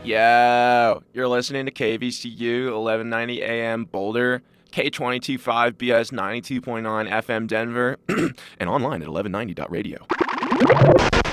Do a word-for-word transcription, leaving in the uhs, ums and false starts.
Yo, you're listening to K V C U eleven ninety A M Boulder, K twenty-two point five B S ninety-two point nine F M Denver, and online at eleven ninety dot radio.